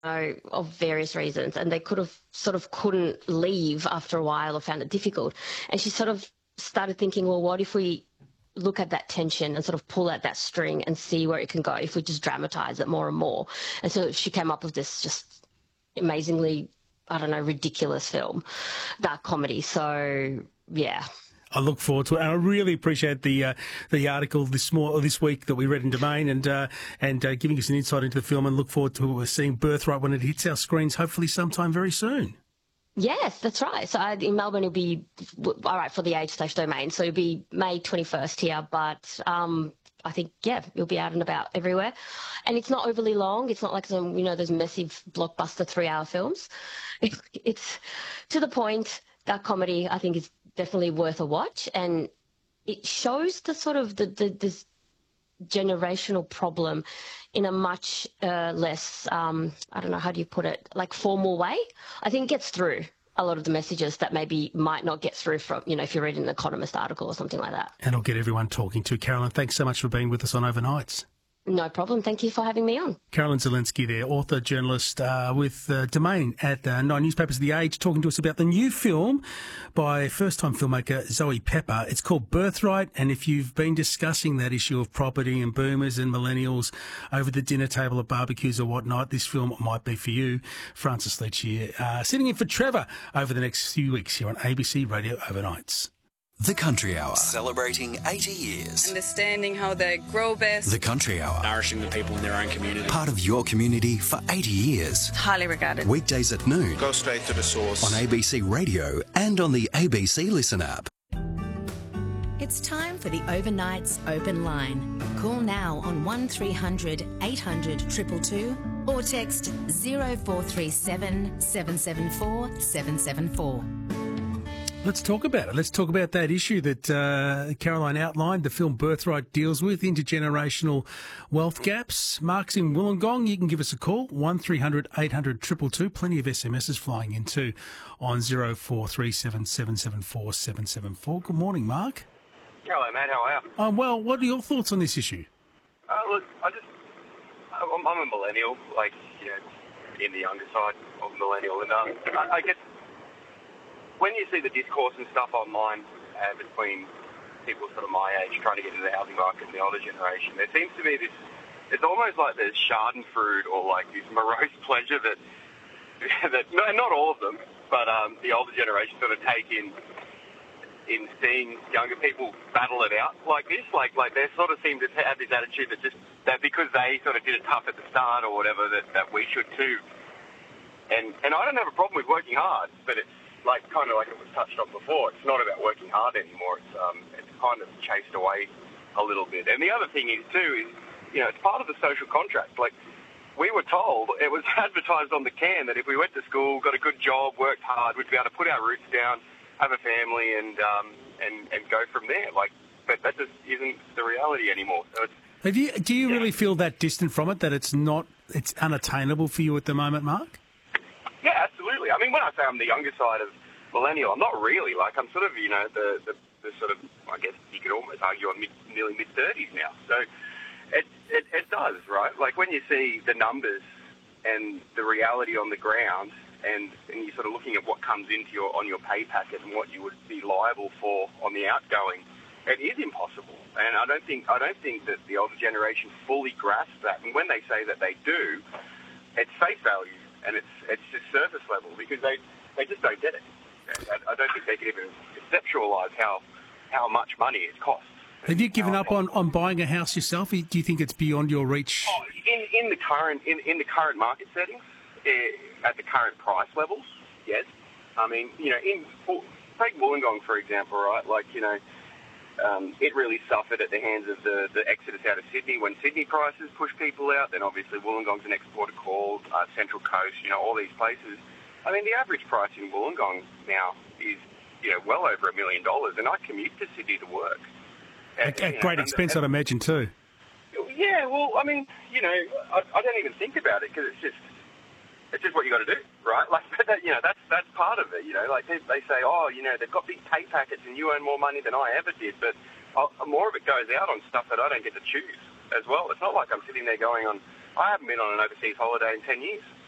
of various reasons, and they couldn't leave after a while or found it difficult. And she sort of started thinking, well, what if we look at that tension and sort of pull at that string and see where it can go if we just dramatize it more and more. And so she came up with this just amazingly, I don't know, ridiculous film, dark comedy. So, yeah. I look forward to it, and I really appreciate the article this week that we read in Domain, and giving us an insight into the film. And look forward to seeing Birthright when it hits our screens, hopefully sometime very soon. Yes, that's right. So in Melbourne, it'll be all right for the Age/Domain. So it'll be May 21st here, but I think it'll be out and about everywhere. And it's not overly long. It's not like those massive blockbuster 3-hour films. It's to the point. That comedy, I think, is definitely worth a watch, and it shows the sort of this generational problem in a much less, I don't know, how do you put it, like formal way. I think it gets through a lot of the messages that maybe might not get through from, if you read an Economist article or something like that. And it'll get everyone talking to. Carolyn, thanks so much for being with us on Overnights. No problem. Thank you for having me on. Carolyn Zelinsky there, author, journalist with Domain at Nine Newspapers of the Age, talking to us about the new film by first-time filmmaker Zoe Pepper. It's called Birthright, and if you've been discussing that issue of property and boomers and millennials over the dinner table at barbecues or whatnot, this film might be for you. Francis Leach here, sitting in for Trevor over the next few weeks here on ABC Radio Overnights. The Country Hour, celebrating 80 years. Understanding how they grow best. The Country Hour, nourishing the people in their own community. Part of your community for 80 years. Highly regarded. Weekdays at noon. Go straight to the source. On ABC Radio and on the ABC Listen app. It's time for the Overnights Open Line. Call now on 1300 800 222 or text 0437 774 774. Let's talk about it. Let's talk about that issue that Caroline outlined, the film Birthright deals with, intergenerational wealth gaps. Mark's in Wollongong. You can give us a call, 1300 800 222. Plenty of SMSs flying in too on 0437 774 774. Good morning, Mark. Hello, mate. How are you? Well, what are your thoughts on this issue? Look, I'm a millennial, in the younger side of millennial, and I guess when you see the discourse and stuff online between people sort of my age trying to get into the housing market and the older generation, there seems to be this, it's almost like there's schadenfreude or like this morose pleasure that not all of them, but the older generation sort of take in seeing younger people battle it out like this. Like they sort of seem to have this attitude that because they sort of did it tough at the start or whatever, that we should too. And I don't have a problem with working hard, but it's kind of like it was touched on before, it's not about working hard anymore. It's kind of chased away a little bit. And the other thing is too, it's part of the social contract. Like, we were told, it was advertised on the can that if we went to school, got a good job, worked hard, we'd be able to put our roots down, have a family, and go from there. But that just isn't the reality anymore. So do you really feel that distant from it, that it's unattainable for you at the moment, Mark? Yeah, absolutely. I mean, when I say I'm the younger side of millennial, I'm not really. I'm sort of, the sort of, I guess you could almost argue I'm nearly mid-30s now. So it does, right? Like, when you see the numbers and the reality on the ground, and you're sort of looking at what comes into on your pay packet and what you would be liable for on the outgoing, it is impossible. And I don't think that the older generation fully grasps that. And when they say that they do, it's face value. And it's just surface level because they just don't get it. I don't think they can even conceptualise how much money it costs. Have you given up on buying a house yourself? Do you think it's beyond your reach? In the current market settings, at the current price levels, yes. I mean, take Wollongong for example, right? It really suffered at the hands of the exodus out of Sydney. When Sydney prices push people out, then obviously Wollongong's an exporter call, Central Coast, all these places. I mean, the average price in Wollongong now is, well over $1 million, and I commute to Sydney to work. At great expense, I'd imagine, too. Yeah, well, I mean, I don't even think about it because it's just what you got to do, right? That's part of it. They say, they've got big pay packets and you earn more money than I ever did, but more of it goes out on stuff that I don't get to choose as well. It's not like I'm sitting there going on. I haven't been on an overseas holiday in 10 years.